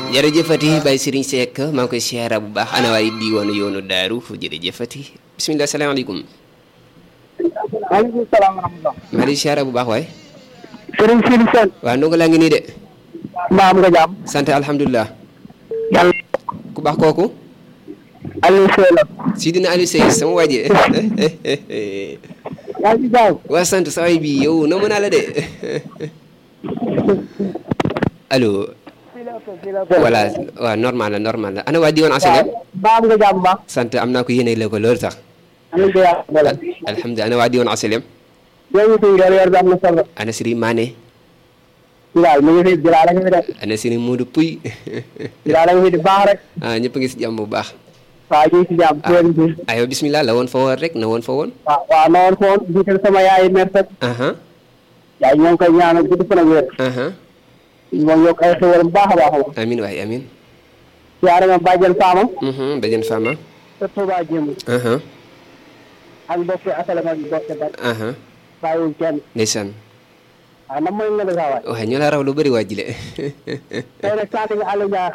jërëjëfati Baye Serigne Seck maa ngi koy siyaara bu baax ana waaye diiwaanu yoonu daaru jërëjëfati bisimilah salaamaaleykum. maaleykum salaam wa rahmatulah. maa ngi siyaara bu baax waay. Serigne Sidi Sène. waaw ndongo laa ngi nii de. mbaa am nga jàmm. sant alhamdulilah. yàlla. ku baax kooku. Aliou Seye la. Sidina Aliou Seye sama waa ji. yaa ngi ci jàmm. waa sant sa waay bi yow noo mën naa la de. allo. voilà waaw normal la ana waa diwaan Asalem. mbaa am nga jàmm baax. sant am naa ko yéene la ko loolu sax. alhamdulilah ana waa diwaan Asalem. ana Sëriñ Mané. Bilal mu ngi fi Bilal a ngi fi def. ana Sëriñ Modou Pouy. Bilal a ngi fi di baax rek. ah ñëpp a ngi si jàmm bu baax. waaw ñu ngi si jàmm. aywa bismillah la woon fa woon rek na woon fa woon. waaw na woon fa woon jiital sama yaay merci. yaay ñoo ngi koy ñaanal gudd fan ak wér. moom yokk ay xéwal bu baax a baax a baax. amiin waay amiin. siyaare ma bàjjen Fama. bàjjen Fama. te Touba Jéem. ak mbokki Asalem ak mbokki Bak. bàyyiwul kenn. ndeysaan. waaw nan mooy nga def waay. waaye ñu la raw lu bëri waa jile. tey nag sant nga Aliou Dia.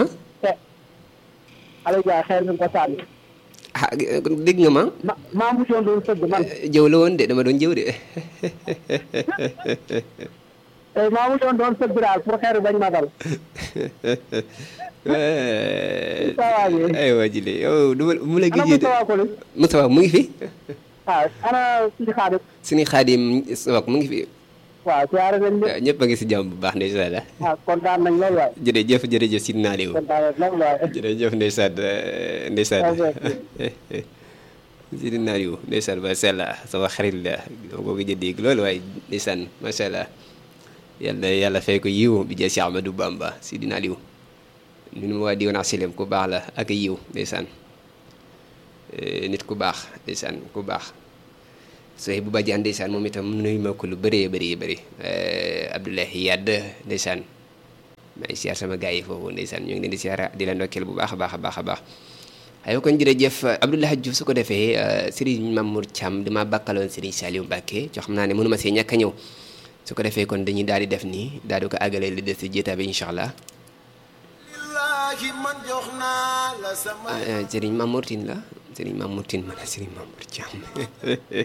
Aliou Dia xeer nga ko sànni. ah dégg nga ma. maa mu doon sëgg man. jëw la woon de dama doon jëw de. tey maa mu doon sëgg daal pour xeer bañ ma dal. aywa jile yow du mu la gis. Moustapha mu ngi fi. ana suñu xaadim. suñu xaadim mu ngi fi. waaw siyaare nañ ñëpp. ñëpp a ngi si jàmm bu baax ndeysaan la. kontaan nañ lool waay. jërëjëf si naalewu. kontaan nañ lool waay. jërëjëf ndeysaan. si naalewu ndeysaan macha allah sama xarit la boo ko jëndee loolu waaye ndeysaan macha allah yàlla fay ko yiw bi jee si Amadou Bamba si naalewu. ñun waa diwaan Asalem ku baax la ak yiw ndeysaan nit ku baax ndeysaan ku baax. sooy bu bàjjee ndeysaan moom itam nuyu ma ko lu bëree bëri Abdoulaye Yadd ndeysaan maa ngi siyaar sama gars yi foofu ndeysaan ñoo ngi leen di siyaar di la ndokkeel bu baax a baax aywa kon jërëjëf Abdoulaye Diouf su ko defee Serigne Mamour Thiam dama bàkkaloon Serigne Saliou Mbacké joo xam naa ne mënu ma see ñàkk a ñëw su ko defee kon dañuy daal di def nii daal di ko àggalee li des ci jéeta bi incha allah Serigne Mamour Tine la Serigne Mamour Tine ma ne Serigne Mamour Thiam